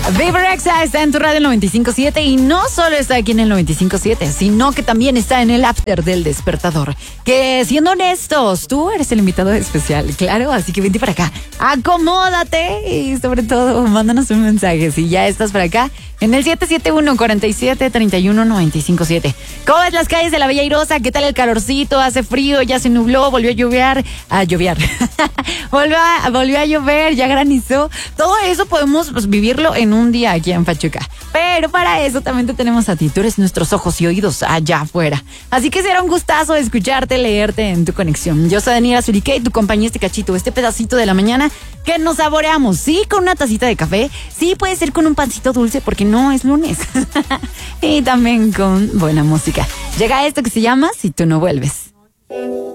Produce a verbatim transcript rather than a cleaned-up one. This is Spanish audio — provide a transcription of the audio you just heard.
Viverexa está en tu radio noventa y cinco punto siete y no solo está aquí en el noventa y cinco punto siete, sino que también está en el after del despertador. Que siendo honestos, tú eres el invitado especial, claro, así que vente para acá, acomódate y sobre todo mándanos un mensaje si ya estás para acá en el siete siete uno, cuatro siete, tres uno, nueve cinco siete. ¿Cómo ves las calles de la Bella Airosa? ¿Qué tal el calorcito? ¿Hace frío? ¿Ya se nubló? ¿Volvió a llover? A llover. volvió, a, volvió a llover, ya granizó. Todo eso podemos pues, vivirlo en un día aquí en Pachuca. Pero para eso también te tenemos a ti. Tú eres nuestros ojos y oídos allá afuera. Así que será un gustazo escucharte, leerte en tu conexión. Yo soy Daniela Zuriqué y tu compañía este cachito, este pedacito de la mañana que nos saboreamos. Sí, con una tacita de café. Sí, puede ser con un pancito dulce porque no es lunes. Y también con buena música. Llega esto que se llama Si tú no vuelves.